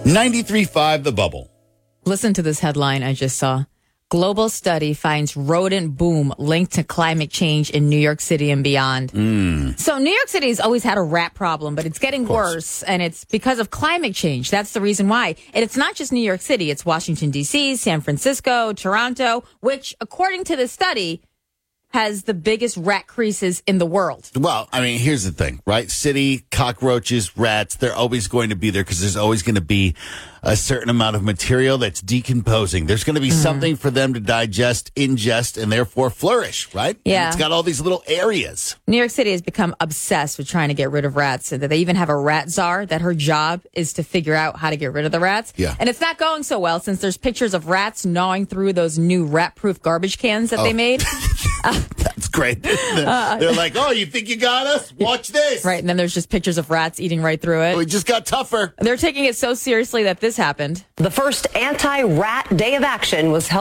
93.5 The Bubble. Listen to this headline I just saw. Global study finds rodent boom linked to climate change in New York City and beyond. So New York City has always had a rat problem, but it's getting worse, and it's because of climate change. That's the reason why. And it's not just New York City. It's Washington, D.C., San Francisco, Toronto, which, according to this study, has the biggest rat creases in the world. Well, I mean, here's the thing, right? City, cockroaches, rats, they're always going to be there because there's always going to be a certain amount of material that's decomposing. There's going to be something for them to digest, ingest, and therefore flourish, right? Yeah. And it's got all these little areas. New York City has become obsessed with trying to get rid of rats. And they even have a rat czar that her job is to figure out how to get rid of the rats. Yeah. And it's not going so well since there's pictures of rats gnawing through those new rat-proof garbage cans that they made. That's great. They're like, oh, you think you got us? Watch this. Right, and then there's just pictures of rats eating right through it. We just got tougher. They're taking it so seriously that this happened. The first anti-rat day of action was held